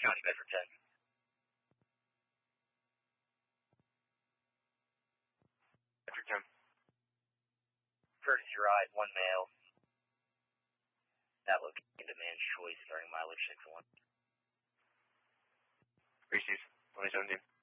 County, Bedford 10. Bedford 10. Courtesy ride, 1 male. That location demands choice starting mileage 6-1. Reese's, 2017.